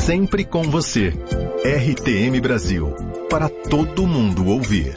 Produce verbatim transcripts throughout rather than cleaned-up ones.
sempre com você. R T M Brasil, para todo mundo ouvir.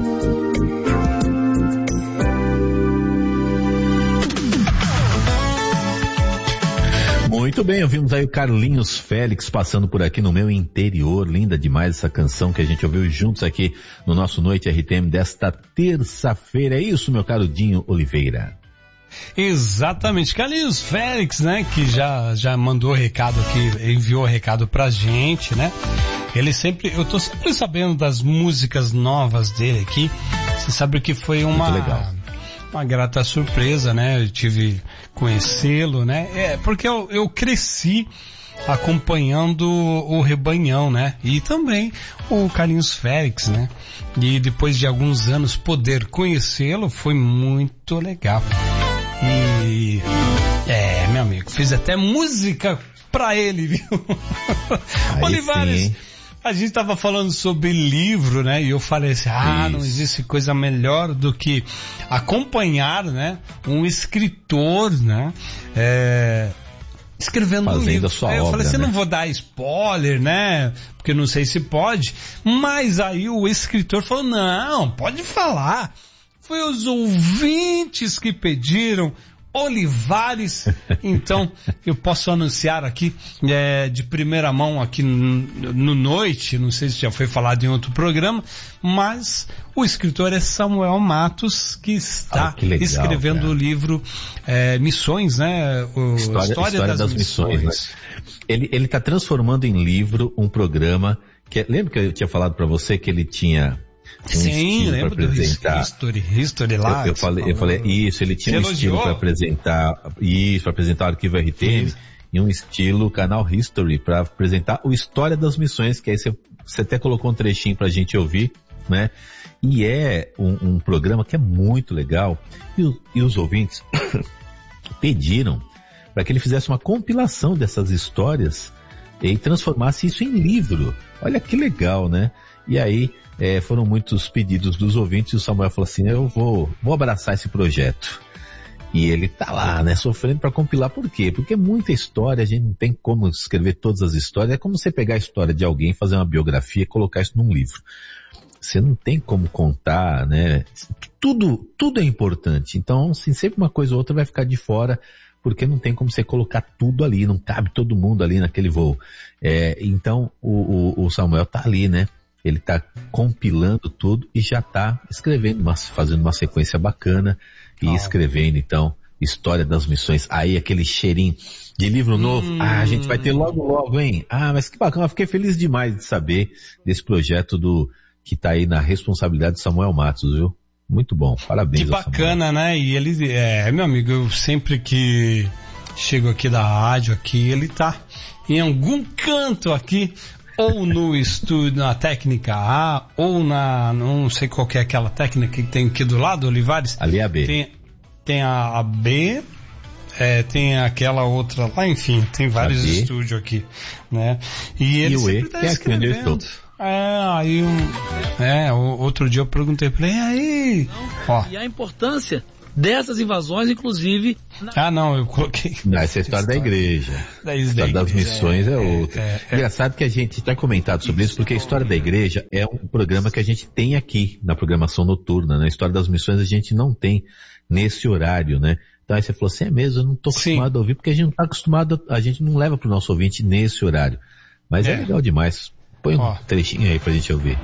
Muito bem, ouvimos aí o Carlinhos Félix passando por aqui no meu interior. Linda demais essa canção que a gente ouviu juntos aqui no nosso Noite R T M desta terça-feira. É isso, meu caro Dinho Oliveira. Exatamente, Carlinhos Félix, né, que já, já mandou recado aqui, enviou recado pra gente, né? Ele sempre, eu tô sempre sabendo das músicas novas dele aqui. Você sabe que foi uma... Muito legal. Uma grata surpresa, né? Eu tive conhecê-lo, né? É, porque eu, eu cresci acompanhando o Rebanhão, né? E também o Carlinhos Félix, né? E depois de alguns anos poder conhecê-lo foi muito legal. E, é, meu amigo, fiz até música pra ele, viu? Olivares, sim. A gente tava falando sobre livro, né? E eu falei assim, ah, Isso. não existe coisa melhor do que acompanhar, né? Um escritor, né? É, escrevendo Fazendo um livro. A sua aí eu obra, falei assim, né? não vou dar spoiler, né? Porque não sei se pode. Mas aí o escritor falou, não, pode falar. Foi os ouvintes que pediram. Olivares, então eu posso anunciar aqui é, de primeira mão aqui no, no Noite, não sei se já foi falado em outro programa, mas o escritor é Samuel Matos, que está ah, que legal, escrevendo cara. o livro é, Missões, né? O, História, História, História das, das Missões. Missões né? Ele ele está transformando em livro um programa que é, lembra que eu tinha falado para você que ele tinha Um Sim, lembro do History, History lá. Eu, eu falei, eu falei isso, ele tinha um elogiou? estilo para apresentar, isso, para apresentar o arquivo R T M, isso. E um estilo canal History para apresentar o História das Missões, que aí você, você até colocou um trechinho pra gente ouvir, né? E é um, um programa que é muito legal, e, e os ouvintes pediram para que ele fizesse uma compilação dessas histórias e transformasse isso em livro. Olha que legal, né? E aí, É, foram muitos pedidos dos ouvintes e o Samuel falou assim, eu vou, vou abraçar esse projeto. E ele tá lá, né, sofrendo para compilar. Por quê? Porque é muita história, a gente não tem como escrever todas as histórias. É como você pegar a história de alguém, fazer uma biografia e colocar isso num livro. Você não tem como contar, né? Tudo, tudo é importante. Então, assim, sempre uma coisa ou outra vai ficar de fora, porque não tem como você colocar tudo ali, não cabe todo mundo ali naquele voo. É, então, o, o, o Samuel tá ali, né? Ele está compilando tudo e já está escrevendo, uma, fazendo uma sequência bacana e oh. escrevendo, então, História das Missões. Aí aquele cheirinho de livro novo. Hum. Ah, a gente vai ter logo logo, hein? Ah, mas que bacana, eu fiquei feliz demais de saber desse projeto do que está aí na responsabilidade de Samuel Matos, viu? Muito bom, parabéns. Que bacana, Samuel. Né? E ele, é, meu amigo, eu sempre que chego aqui da rádio aqui, ele tá em algum canto aqui, ou no estúdio, na técnica A, ou na, não sei qual que é aquela técnica que tem aqui do lado, Olivares. Ali é a B. Tem, tem a, a B, é, tem aquela outra lá, enfim, tem vários estúdios aqui, né? E ele e o sempre E, tá que escrevendo. É, é, aí um, é, outro dia eu perguntei pra ele, e aí? Ó. E a importância dessas invasões, inclusive... Na... Ah, não, eu coloquei... Não, essa é a história da igreja. Da a história das missões é, é outra. É, é, Engraçado que a gente tem comentado sobre isso, porque a história da igreja é um programa que a gente tem aqui na programação noturna, né? A história das missões a gente não tem nesse horário, né? Então aí você falou assim, é mesmo, eu não estou acostumado Sim. a ouvir, porque a gente não está acostumado, a gente não leva para o nosso ouvinte nesse horário. Mas é, é legal demais. Põe um Ó. trechinho aí pra gente ouvir.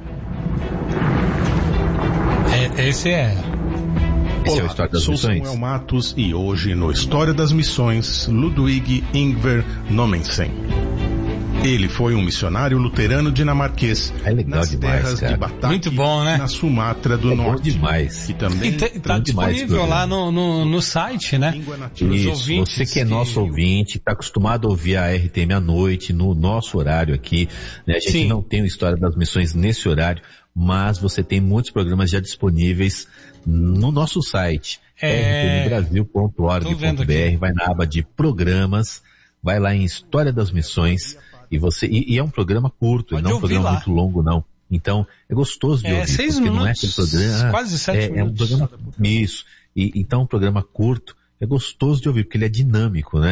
É, esse é... Olá, é o História das sou Missões. Samuel Matos e hoje no História das Missões, Ludwig Ingvar Nommensen. Ele foi um missionário luterano dinamarquês é legal nas demais, terras cara. de Bataki, muito bom, né? na Sumatra do é Norte. Bom demais. Que também e tá disponível lá no, no, no site, né? Isso, você que é nosso que... ouvinte, está acostumado a ouvir a R T M à noite, no nosso horário aqui, né? A gente Sim. não tem o História das Missões nesse horário, mas você tem muitos programas já disponíveis no nosso site, é... r t m brasil ponto org ponto b r, vai na aba de programas, vai lá em História das Missões, e você, e, e é um programa curto, Pode não é um programa lá. muito longo não, então é gostoso de é, ouvir, seis porque minutos, não é aquele programa, quase sete é, minutos. É um programa, isso, e, então um programa curto, é gostoso de ouvir, porque ele é dinâmico, né?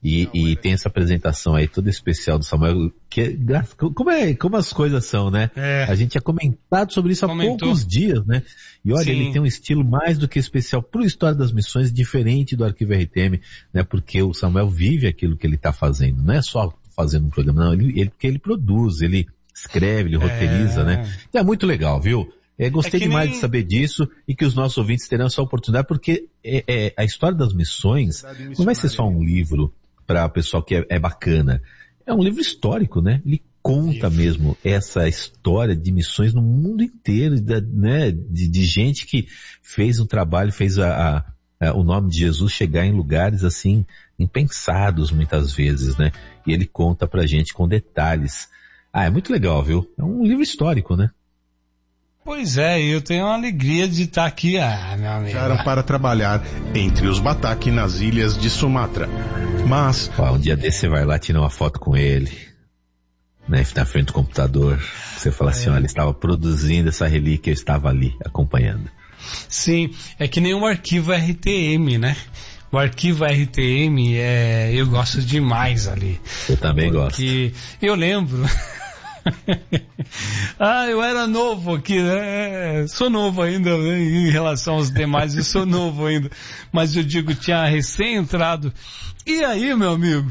E, e tem essa apresentação aí toda especial do Samuel, que como, é, como as coisas são, né? É. A gente tinha comentado sobre isso há Comentou. poucos dias, né? E olha, Sim. ele tem um estilo mais do que especial pro História das Missões, diferente do Arquivo R T M, né? Porque o Samuel vive aquilo que ele está fazendo, não é só fazendo um programa, não, ele, ele, porque ele produz, ele escreve, ele roteiriza, é. né? Então é muito legal, viu? É, gostei é demais nem... de saber disso e que os nossos ouvintes terão essa oportunidade, porque é, é, a História das Missões não vai ser só um livro para o pessoal que é, é bacana. É um livro histórico, né? Ele conta mesmo essa história de missões no mundo inteiro, da, né? De, de gente que fez um trabalho, fez a, a, a, o nome de Jesus chegar em lugares assim, impensados muitas vezes, né? E ele conta pra gente com detalhes. Ah, é muito legal, viu? É um livro histórico, né? Pois é, eu tenho a alegria de estar aqui, ah, meu amigo. Era para trabalhar entre os Batak nas ilhas de Sumatra. Mas... Pô, um dia desse você vai lá tirar uma foto com ele, né, na frente do computador. Você fala assim, é. olha, ele estava produzindo essa relíquia, eu estava ali, acompanhando. Sim, é que nem o arquivo R T M, né? O arquivo R T M, é, eu gosto demais ali. Eu também gosto. Porque eu lembro... ah, eu era novo aqui, né? Sou novo ainda, né? Em relação aos demais, eu sou novo ainda. Mas eu digo, tinha recém entrado. E aí, meu amigo?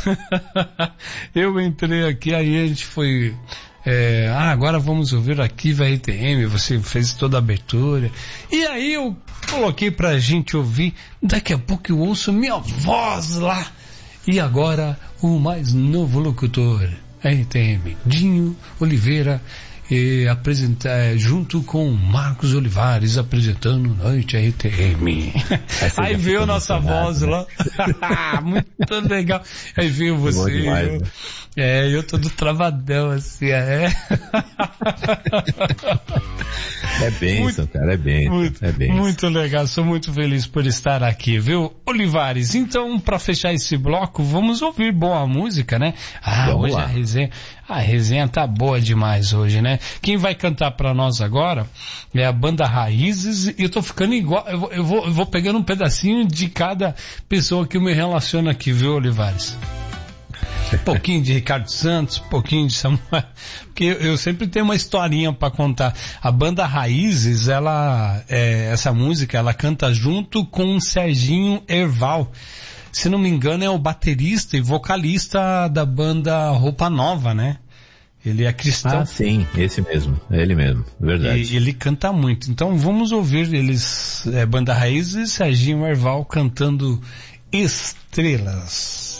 Eu entrei aqui, aí a gente foi... É, ah, agora vamos ouvir o arquivo R T M, você fez toda a abertura. E aí eu coloquei pra gente ouvir, daqui a pouco eu ouço minha voz lá. E agora, o mais novo locutor... R T M, Dinho Oliveira, e apresenta, junto com Marcos Olivares, apresentando Noite R T M. Aí veio nossa voz né? lá. Muito legal. Aí veio você. Demais, eu, né? É, eu todo travadão assim, é. É bênção, cara, é bênção. Muito, é bênção. Muito legal, sou muito feliz por estar aqui, viu? Olivares, então, pra fechar esse bloco, vamos ouvir boa música, né? Ah, vamos hoje lá. a resenha, a resenha tá boa demais hoje, né? Quem vai cantar pra nós agora é a banda Raízes, e eu tô ficando igual, eu vou, eu vou, eu vou pegando um pedacinho de cada pessoa que eu me relaciono aqui, viu, Olivares? Um pouquinho de Ricardo Santos, um pouquinho de Samuel, porque eu, eu sempre tenho uma historinha para contar. A banda Raízes, ela, é, essa música, ela canta junto com o Serginho Erval. Se não me engano, é o baterista e vocalista da banda Roupa Nova, né? Ele é cristão. Ah, sim, esse mesmo, é ele mesmo, verdade. E ele canta muito. Então vamos ouvir eles, é, banda Raízes e Serginho Erval cantando Estrelas.